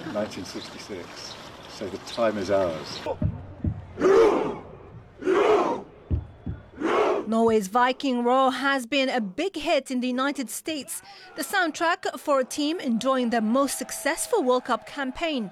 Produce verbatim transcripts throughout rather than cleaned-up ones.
nineteen sixty-six. So the time is ours. Norway's Viking Roar has been a big hit in the United States, the soundtrack for a team enjoying their most successful World Cup campaign.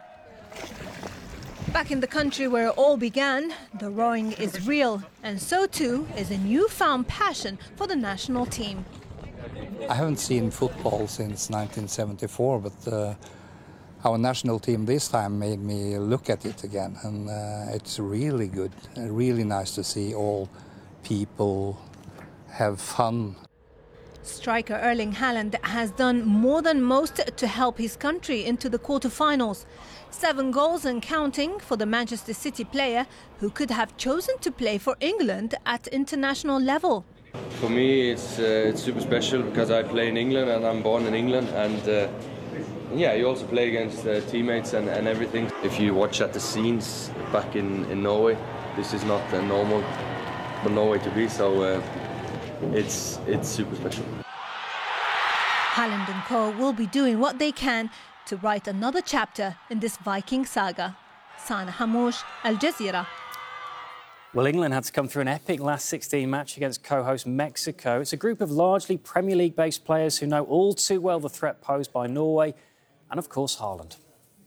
Back in the country where it all began, the roaring is real, and so too is a newfound passion for the national team. I haven't seen football since nineteen seventy-four, but uh, our national team this time made me look at it again, and uh, it's really good, really nice to see all people have fun. Striker Erling Haaland has done more than most to help his country into the quarter-finals. Seven goals and counting for the Manchester City player who could have chosen to play for England at international level. For me, it's, uh, it's super special because I play in England and I'm born in England, and uh, yeah, you also play against uh, teammates and, and everything. If you watch at the scenes back in, in Norway, this is not uh, normal for Norway to be, so uh, it's, it's super special. Haaland and co will be doing what they can to write another chapter in this Viking saga. Sana Hamouche, Al Jazeera. Well, England had to come through an epic last sixteen match against co-host Mexico. It's a group of largely Premier League-based players who know all too well the threat posed by Norway and, of course, Haaland.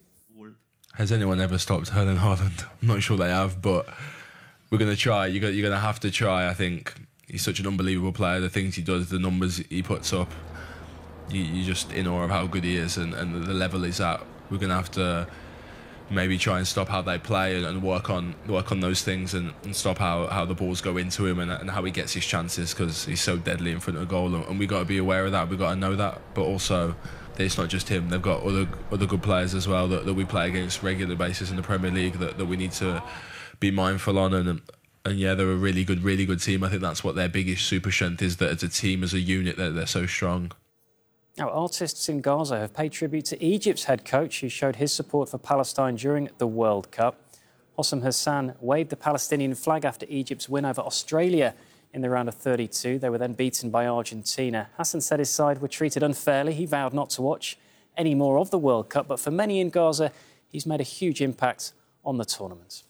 Has anyone ever stopped Erling Haaland? I'm not sure they have, but we're going to try. You're going to have to try, I think. He's such an unbelievable player. The things he does, the numbers he puts up, you, you're just in awe of how good he is and, and the level he's at. We're going to have to maybe try and stop how they play and, and work on work on those things and, and stop how, how the balls go into him and, and how he gets his chances, because he's so deadly in front of the goal, and, and we've got to be aware of that. We've got to know that, but also it's not just him. They've got other other good players as well that, that we play against regular basis in the Premier League that, that we need to be mindful on, and and yeah, they're a really good, really good team. I think that's what their biggest super strength is, that as a team, as a unit, they're, they're so strong. Now, artists in Gaza have paid tribute to Egypt's head coach, who showed his support for Palestine during the World Cup. Hossam Hassan waved the Palestinian flag after Egypt's win over Australia in the round of thirty-two. They were then beaten by Argentina. Hassan said his side were treated unfairly. He vowed not to watch any more of the World Cup, but for many in Gaza, he's made a huge impact on the tournament.